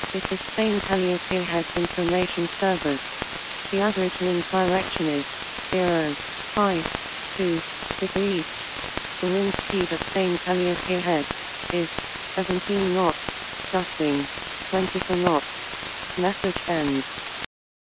This is Spain Teleoperated Information Service. The average wind direction is 0.52 degrees. The wind speed at Spain Teleoperated is 17 knots, gusting 24 knots. Message ends.